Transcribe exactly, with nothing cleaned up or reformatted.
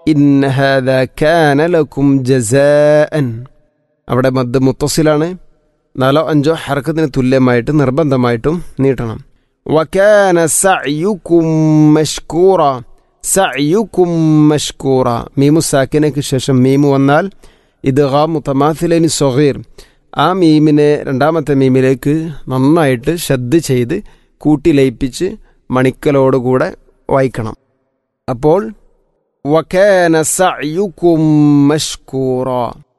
ഇന്ന ഹാദാ കാന ലക്കും ജസാഅൻ. അവിടെ മദ് മുത്തസിലാണ്. നാലോ അഞ്ചോ ഹർക്കത്തിന് തുല്യമായിട്ട് നിർബന്ധമായിട്ടും നീട്ടണം. വകാന സഅയുകും മഷ്കൂറ. സഅയുകും മഷ്കൂറ. മീമു സാക്കിനയ്ക്ക് ശേഷം മീമു വന്നാൽ ഇദ്ഗാം മുതമാസിലൈനി സ്വഗീർ, ആ മീമിനെ രണ്ടാമത്തെ മീമിലേക്ക് നന്നായിട്ട് ശദ്ദ് ചെയ്ത് കൂട്ടി ലയിപ്പിച്ച് മണിക്കലോടുകൂടെ വായിക്കണം. അപ്പോൾ വകാന സഅയുകും മഷ്കൂറ.